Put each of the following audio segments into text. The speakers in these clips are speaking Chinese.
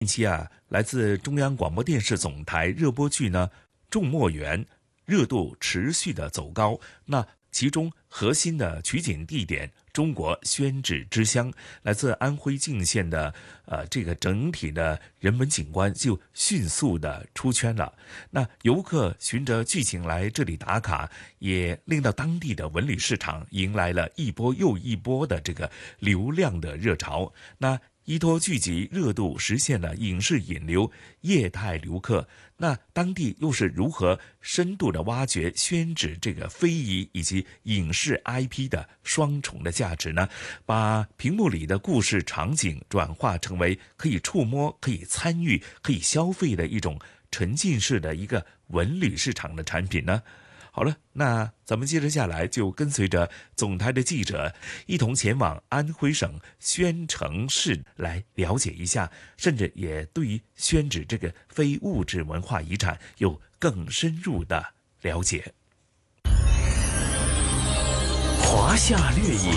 近期来自中央广播电视总台热播剧呢《种墨园》热度持续的走高，那其中核心的取景地点中国宣纸之乡，来自安徽泾县的这个整体的人文景观就迅速的出圈了。那游客循着剧情来这里打卡，也令到当地的文旅市场迎来了一波又一波的这个流量的热潮。那依托剧集热度实现了影视引流、业态留客，那当地又是如何深度的挖掘宣纸这个非遗以及影视 IP 的双重的价值呢？把屏幕里的故事场景转化成为可以触摸、可以参与、可以消费的一种沉浸式的一个文旅市场的产品呢？好了，那咱们接着下来就跟随着总台的记者一同前往安徽省宣城市来了解一下，甚至也对于宣纸这个非物质文化遗产有更深入的了解。 华夏掠影，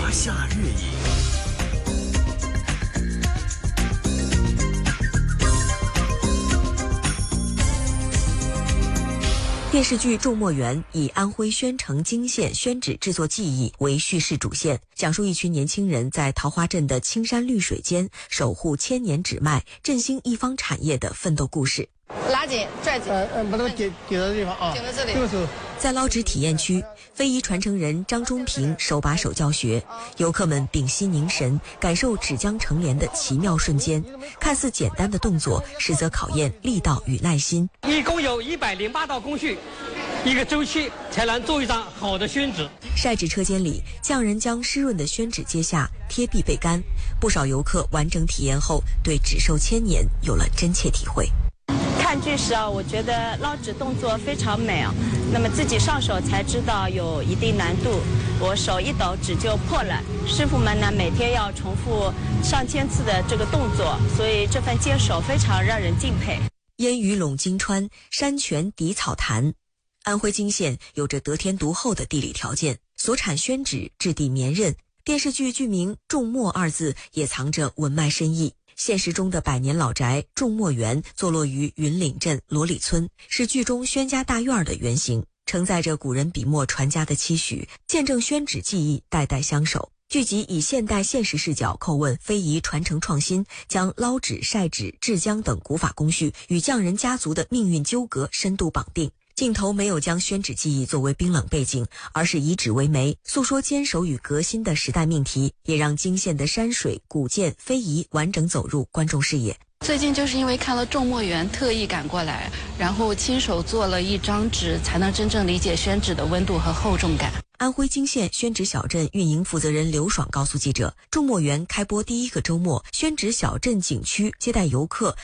电视剧《种墨园》以安徽宣城泾县宣纸制作技艺为叙事主线，讲述一群年轻人在桃花镇的青山绿水间守护千年纸脉，振兴一方产业的奋斗故事。 拉紧，拽紧， 把它们顶到地方啊， 顶到这里。 这个时候， 在捞纸体验区，非遗传承人张忠平手把手教学，游客们屏息凝神，感受纸浆成帘的奇妙瞬间。看似简单的动作，实则考验力道与耐心。 一共有108道工序，一个周期才能做一张好的宣纸。 晒纸车间里，匠人将湿润的宣纸揭下，贴壁备干。不少游客完整体验后，对纸寿千年有了真切体会。 看剧时我觉得捞纸动作非常美啊，那么自己上手才知道有一定难度，我手一抖纸就破了。师傅们呢每天要重复上千次的这个动作，所以这份坚守非常让人敬佩。 烟雨陇京川，山泉抵草潭。安徽泾县有着得天独厚的地理条件，所产宣纸质地绵韧。电视剧剧名“种墨”二字也藏着文脉深意。现实中的百年老宅种墨园坐落于云岭镇罗里村，是剧中宣家大院的原型，承载着古人笔墨传家的期许，见证宣纸技艺代代相守。剧集以现代现实视角叩问非遗传承创新，将捞纸、晒纸、制浆等古法工序与匠人家族的命运纠葛深度绑定。镜头没有将宣纸技艺作为冰冷背景，而是以纸为媒，诉说坚守与革新的时代命题，也让泾县的山水、古建、非遗完整走入观众视野。 最近就是因为看了《种墨园》，特意赶过来，然后亲手做了一张纸，才能真正理解宣纸的温度和厚重感。 安徽泾县宣纸小镇运营负责人刘爽告诉记者，种墨园开播第一个周末，宣纸小镇景区接待游客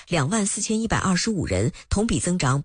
24125人，同比增长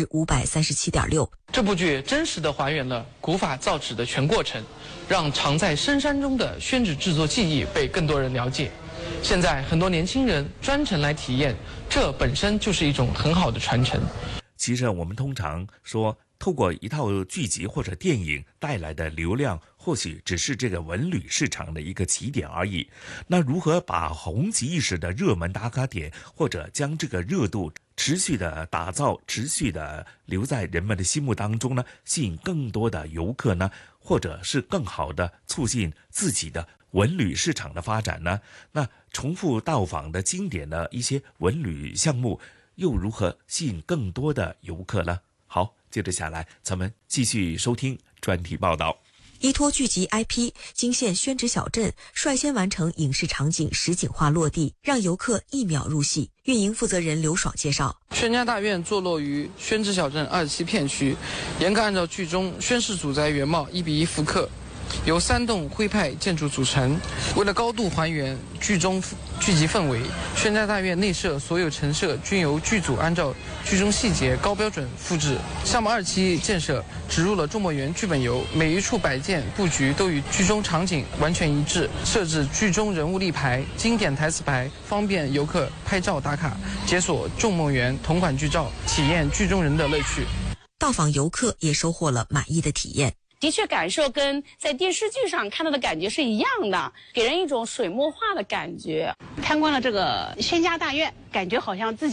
537.6%。 这部剧真实地还原了古法造纸的全过程，让藏在深山中的宣纸制作技艺被更多人了解。现在很多年轻人专程来体验，这本身就是一种很好的传承。 其实我们通常说，透过一套剧集或者电影带来的流量，或许只是这个文旅市场的一个起点而已。那如何把红极一时的热门打卡点，或者将这个热度持续的打造，持续的留在人们的心目当中呢？吸引更多的游客呢？或者是更好的促进自己的文旅市场的发展呢？那重复到访的经典的一些文旅项目，又如何吸引更多的游客呢？好，接着下来咱们继续收听专题报道。 依托剧集 IP， 泾县宣纸小镇率先完成影视场景实景化落地，让游客一秒入戏。运营负责人刘爽介绍， 宣家大院坐落于宣纸小镇27片区，严格按照剧中宣氏祖宅原貌1:1复刻，由3栋徽派建筑组成。为了高度还原剧中剧集氛围，宣家大院内设所有陈设均由剧组按照剧中细节高标准复制。项目2期建设植入了种墨园剧本游，每一处摆件布局都与剧中场景完全一致，设置剧中人物立牌、经典台词牌，方便游客拍照打卡，解锁种墨园同款剧照，体验剧中人的乐趣。 到访游客也收获了满意的体验。 的确感受跟在电视剧上看到的感觉是一样的，给人一种水墨画的感觉。 参观了这个宣家大院，感觉好像自己